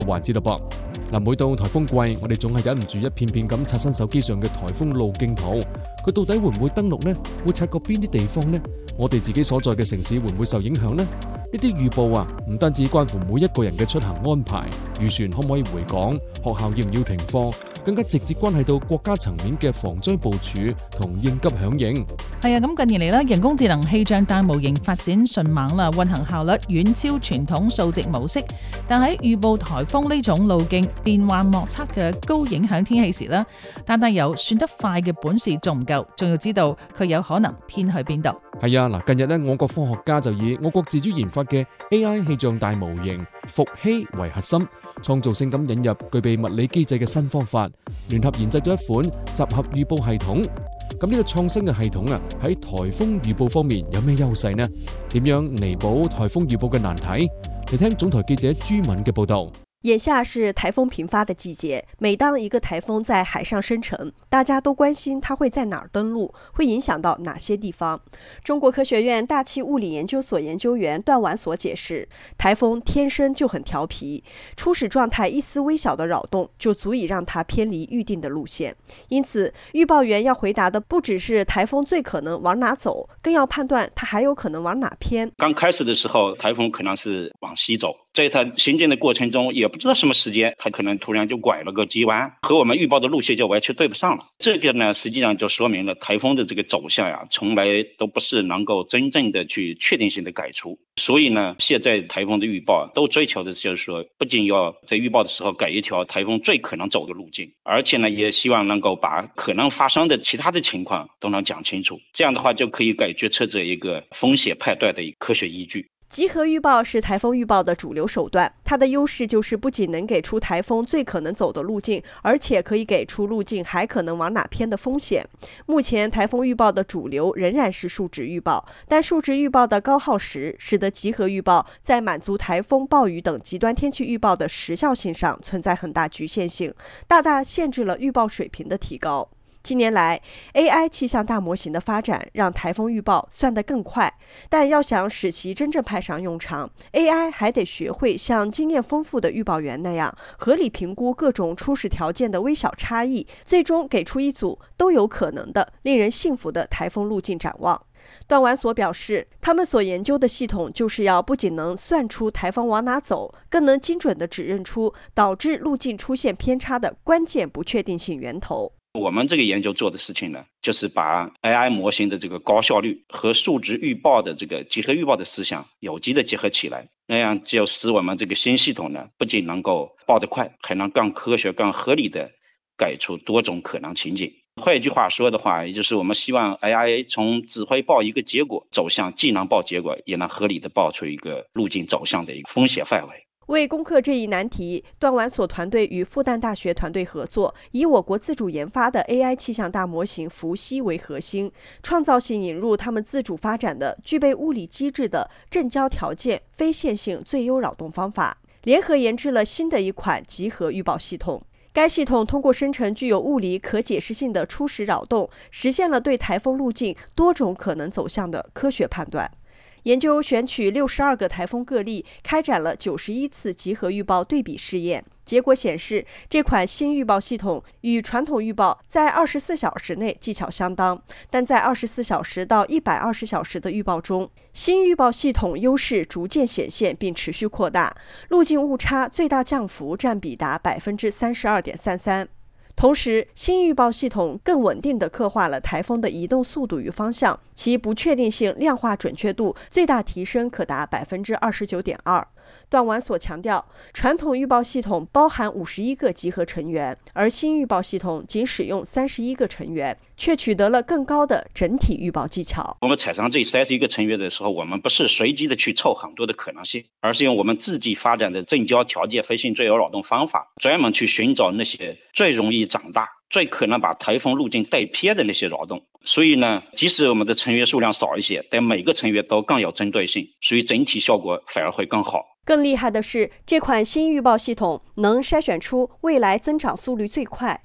環節啦噃。嗱，每到颱風季，我哋總係忍唔住一片片咁刷新手機上嘅颱風路徑圖，佢到底會唔會登陸呢？會擦過邊啲地方呢？我哋自己所在嘅城市會唔會受影響呢？呢啲預報啊，唔單止關乎每一個人嘅出行安排，預算可唔可以回港，學校要唔要停課，更加直接關係到國家層面嘅防災部署同應急響應。 係啊，咁近年嚟咧，人工智能氣象大模型發展迅猛啦，運行效率遠超傳統數值模式。但喺預報颱風呢種路徑變幻莫測嘅高影響天氣時咧，單有算得快嘅本事仲唔夠，仲要知道佢有可能偏去邊度。 係啊，嗱，近日咧，我國科學家就以我國自主研發嘅 AI 氣象大模型伏羲為核心，創造性咁引入具備物理機制嘅新方法，聯合研製咗一款集合預報系統。咁呢個創新嘅系統啊，喺颱風預報方面有咩優勢呢？點樣彌補颱風預報嘅難題？嚟聽總台記者朱敏嘅報道。 眼下是台風頻發的季節，每當一個台風在海上生成，大家都關心它會在哪兒登陸，會影響到哪些地方。中國科學院大氣物理研究所研究員段婉所解釋，台風天生就很調皮，初始狀態一絲微小的擾動就足以讓它偏離預定的路線。因此，預報員要回答的不只是台風最可能往哪走，更要判斷它還有可能往哪偏。 剛開始的時候，台風可能是往西走，在它行進的過程中，也不知道什麼時間，它可能突然就拐了個急彎，和我們預報的路線就完全對不上了。這個呢，實際上就說明了台風的這個走向呀，從來都不是能夠真正的去確定性的改出。所以呢，現在台風的預報都追求的就是說，不僅要在預報的時候改一條台風最可能走的路徑，而且呢，也希望能夠把可能發生的其他的情況都能講清楚。這樣的話，就可以給決策者一個風險判斷的科學依據。 集合預報是颱風預報的主流手段，它的優勢就是不僅能給出颱風最可能走的路徑，而且可以給出路徑還可能往哪偏的風險。目前颱風預報的主流仍然是數值預報，但數值預報的高耗時，使得集合預報在滿足颱風、暴雨等極端天氣預報的時效性上存在很大局限性，大大限制了預報水平的提高。近年來 AI 氣象大模型的發展讓颱風預報算得更快，但要想使其真正派上用場， AI 還得學會像經驗豐富的預報員那樣合理評估各種初始條件的微小差異，最終給出一組都有可能的令人信服的颱風路徑展望。段婉所表示，他們所研究的系統就是要不僅能算出颱風往哪走，更能精準地指認出導致路徑出現偏差的關鍵不確定性源頭。 我們這個研究做的事情呢，就是把 AI 模型的這個高效率和數值預報的這個集合預報的思想有機的結合起來，那樣就使我們這個新系統呢，不僅能夠報得快，還能更科學、更合理的改出多種可能情景。換一句話說的話，也就是我們希望 AI 從只會報一個結果走向既能報結果，也能合理的報出一個路徑走向的一個風險範圍。 為攻克這一難題，段婉所團隊與復旦大學團隊合作，以我國自主研發的 AI 氣象大模型伏羲為核心，創造性引入他們自主發展的具備物理機制的正交條件非線性最優擾動方法，聯合研製了新的一款集合預報系統。該系統通過生成具有物理可解釋性的初始擾動，實現了對颱風路徑多種可能走向的科學判斷。研究選取62個颱風個例，開展了91次集合預報對比試驗。結果顯示，這款新預報系統與傳統預報在24小時內技巧相當，但在24小時到120小時的預報中，新預報系統優勢逐漸顯現並持續擴大，路徑誤差最大降幅佔比達32.33%。同時，新預報系統更穩定地刻畫了颱風的移動速度與方向，其不確定性量化準確度最大提升可達29.2%。段婉所強調，傳統預報系統包含51個集合成員，而新預報系統僅使用31個成員，卻取得了更高的整體預報技巧。 我們採上這31個成員的時候，我們不是隨機的去湊很多的可能性，而是用我們自己發展的正交條件非線性最優擾動方法，專門去尋找那些最容易長大、最可能把颱風路徑帶偏的那些擾動。所以呢，即使我們的成員數量少一些，但每個成員都更有針對性，所以整體效果反而會更好。 更厲害的是，這款新預報系統能篩選出未來增長速率最快、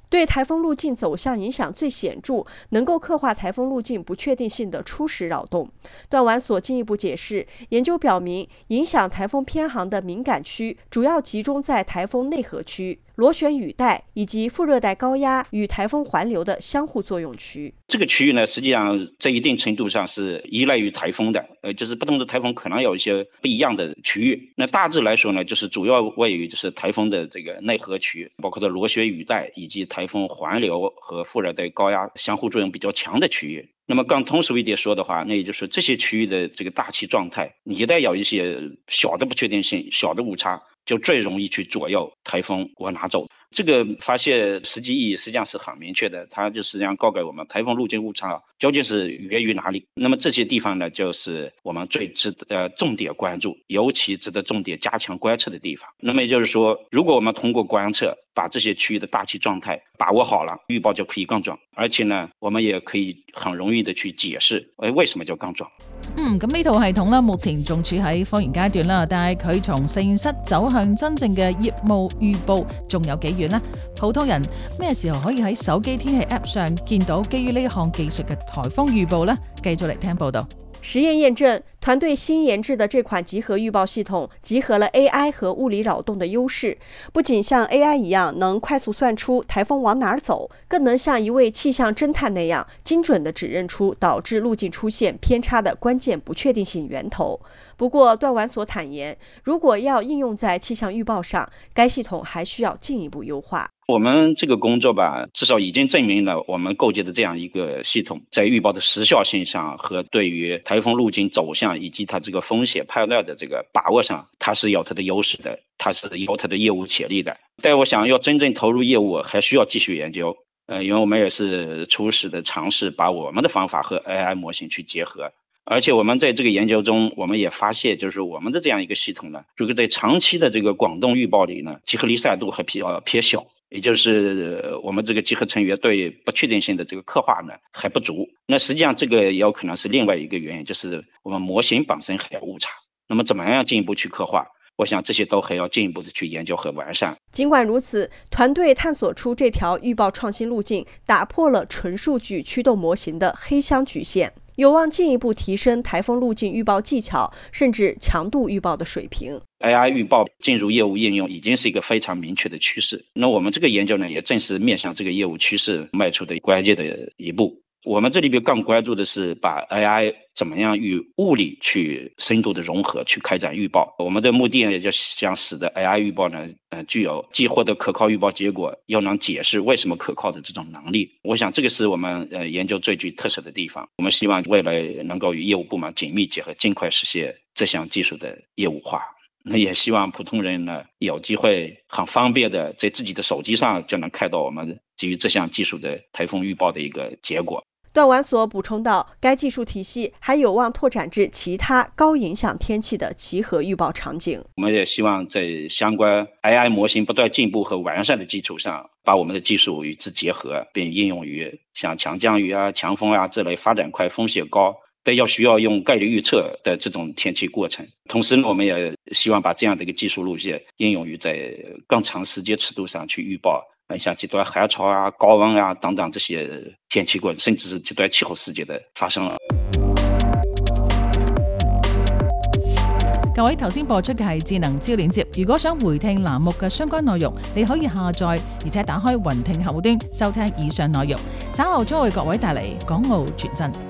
对台风路径走向影响最显著，能够刻画台风路径不确定性的初始扰动。段完所进一步解释，研究表明，影响台风偏航的敏感区主要集中在台风内核区、螺旋雨带以及副热带高压与台风环流的相互作用区。 这个区域呢，实际上在一定程度上是依赖于台风的，就是不同的台风可能有一些不一样的区域。那大致来说呢，就是主要位于就是台风的这个内核区，包括的螺旋雨带以及台风环流和副热带高压相互作用比较强的区域。那么更通俗一点说的话，那也就是这些区域的这个大气状态，你一旦有一些小的不确定性、小的误差，就最容易去左右台风往哪走。这个发现实际意义实际上是很明确的，它就实际上告给我们台风路径误差究竟是源于哪里。那么这些地方呢，就是我们最值得重点关注，尤其值得重点加强观测的地方。那么也就是说，如果我们通过观测把这些区域的大气状态把握好了，预报就可以更準，而且呢，我們也可以很容易的去解釋為什麼就更準。 咁呢套系統啦，目前仲處喺科研階段啦，但係佢從實驗室走向真正嘅業務預報，仲有幾遠呢？普通人咩時候可以喺手機天氣 App 上見到基於呢項技術嘅颱風預報呢？繼續嚟聽報道。 实验验证，团队新研制的这款集合预报系统集合了 AI 和物理扰动的优势，不仅像 AI 一样能快速算出台风往哪儿走，更能像一位气象侦探那样精准地指认出导致路径出现偏差的关键不确定性源头。不过，段完所坦言，如果要应用在气象预报上，该系统还需要进一步优化。 我们这个工作吧，至少已经证明了我们构建的这样一个系统，在预报的时效性上和对于台风路径走向以及它这个风险判断的这个把握上，它是有它的优势的，它是有它的业务潜力的。但我想要真正投入业务，还需要继续研究。因为我们也是初始的尝试把我们的方法和 AI 模型去结合。而且我们在这个研究中，我们也发现，就是我们的这样一个系统呢，如果在长期的这个广动预报里呢，集合离散度还比较偏小，也就是我们这个集合成员对不确定性的这个刻画呢还不足。那实际上这个也有可能是另外一个原因，就是我们模型本身还有误差。那么怎么样进一步去刻画？我想这些都还要进一步的去研究和完善。 尽管如此，团队探索出这条预报创新路径，打破了纯数据驱动模型的黑箱局限，有望进一步提升台风路径预报技巧，甚至强度预报的水平。 AI 预报进入业务应用已经是一个非常明确的趋势。那我们这个研究呢，也正是面向这个业务趋势迈出的关键的一步。我们这里边更关注的是把 AI 怎么样与物理去深度的融合，去开展预报。我们的目的呢，也就想使得 AI 预报呢，具有既获得可靠预报结果，又能解释为什么可靠的这种能力。我想这个是我们研究最具特色的地方。我们希望未来能够与业务部门紧密结合，尽快实现这项技术的业务化。那也希望普通人呢有机会很方便的在自己的手机上就能看到我们基于这项技术的台风预报的一个结果。 段完所补充道，该技术体系还有望拓展至其他高影响天气的集合预报场景。 我们也希望在相关 AI 模型不断进步和完善的基础上，把我们的技术与之结合，并应用于像强降雨啊、强风啊这类发展快、风险高但要需要用概率预测的这种天气过程。同时呢，我们也希望把这样的一个技术路线应用于在更长时间尺度上去预报像极端寒潮啊、高温啊等等这些天气过程，甚至是极端气候事件的发生了。 各位頭先播出嘅係智能招鏈接，如果想回聽欄目嘅相關內容，你可以下載，而且打開雲聽客戶端收聽以上內容。稍後將為各位帶嚟港澳傳真。